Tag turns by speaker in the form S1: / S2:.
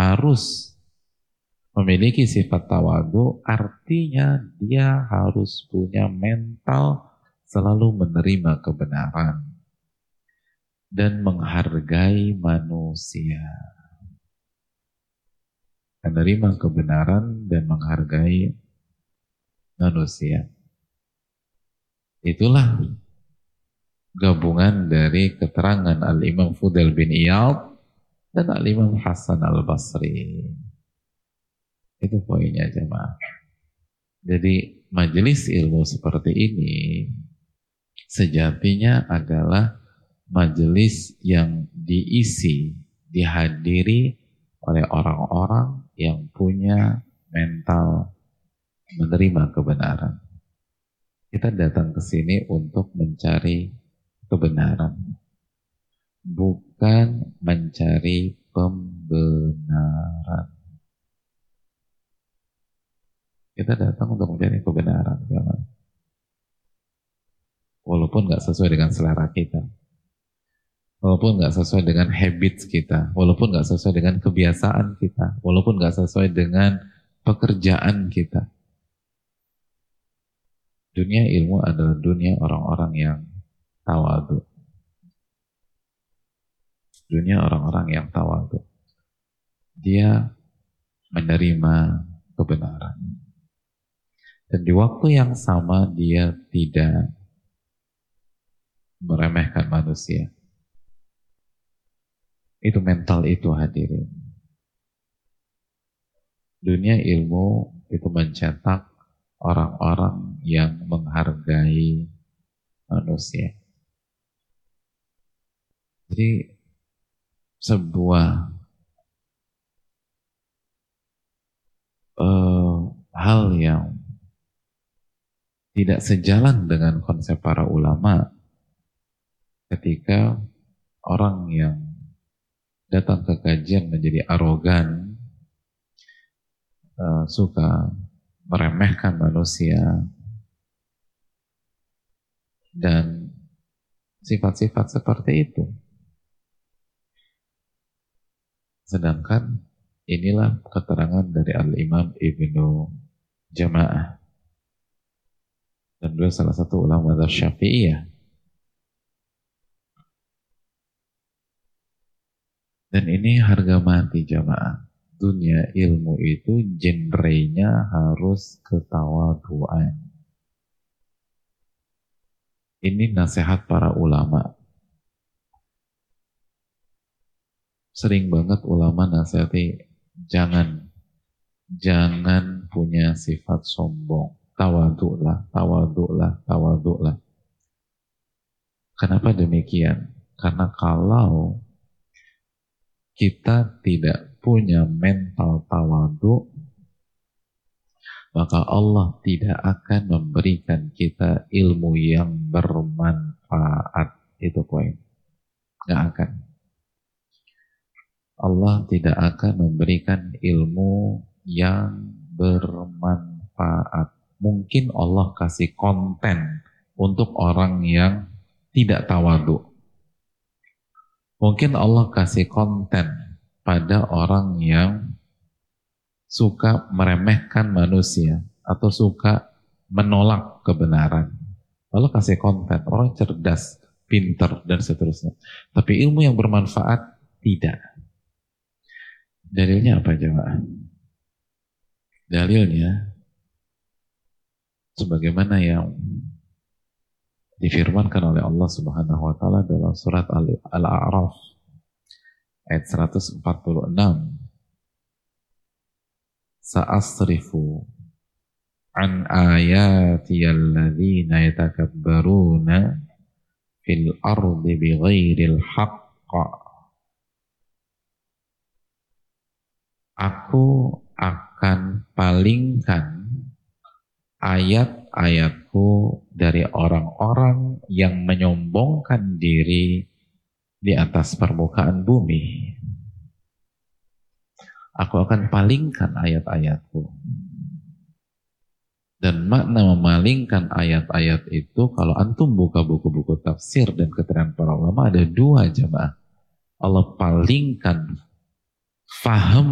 S1: harus memiliki sifat tawadu, artinya dia harus punya mental selalu menerima kebenaran dan menghargai manusia. Menerima kebenaran dan menghargai manusia. Itulah gabungan dari keterangan Al-Imam Fudail bin Iyad dan Al-Imam Hasan Al-Basri. Itu poinnya jemaah. Jadi majelis ilmu seperti ini sejatinya adalah majelis yang dihadiri oleh orang-orang yang punya mental menerima kebenaran. Kita datang ke sini untuk mencari kebenaran, bukan mencari pembenaran. Kita datang untuk mencari kebenaran, walaupun nggak sesuai dengan selera kita, walaupun nggak sesuai dengan habits kita, walaupun nggak sesuai dengan kebiasaan kita, walaupun nggak sesuai dengan pekerjaan kita. Dunia ilmu adalah dunia orang-orang yang tawadu. Dunia orang-orang yang tawadu. Dia menerima kebenaran. Dan di waktu yang sama dia tidak meremehkan manusia. Itu mental itu hadirin. Dunia ilmu itu mencetak orang-orang yang menghargai manusia. Jadi sebuah hal yang tidak sejalan dengan konsep para ulama ketika orang yang datang ke kajian menjadi arogan, suka meremehkan manusia, dan sifat-sifat seperti itu. Sedangkan inilah keterangan dari Al-Imam Ibnu Jama'ah. Dan beliau salah satu ulama mazhab Syafi'iyah. Dan ini harga mati jamaah. Dunia ilmu itu genrenya harus ketawaduan. Ini nasihat para ulama. Sering banget ulama nasihati, jangan punya sifat sombong. Tawaduklah. Kenapa demikian? Karena kalau kita tidak punya mental tawadu, maka Allah tidak akan memberikan kita ilmu yang bermanfaat. Itu poin. Nggak akan. Allah tidak akan memberikan ilmu yang bermanfaat. Mungkin Allah kasih konten untuk orang yang tidak tawadu. Mungkin Allah kasih konten pada orang yang suka meremehkan manusia atau suka menolak kebenaran. Allah kasih konten, orang cerdas, pinter, dan seterusnya. Tapi ilmu yang bermanfaat, tidak. Dalilnya apa jemaah? Dalilnya sebagaimana yang difirmankan oleh Allah Subhanahu wa taala dalam surat Al-A'raf ayat 146. Sa'asrifu an ayati alladzina yatakabbaruna fil ardi bighairil haqq. Aku akan palingkan ayat-ayatku dari orang-orang yang menyombongkan diri di atas permukaan bumi. Aku akan palingkan ayat-ayatku. Dan makna memalingkan ayat-ayat itu, kalau antum buka buku-buku tafsir dan keterangan para ulama, ada dua jemaah. Allah palingkan faham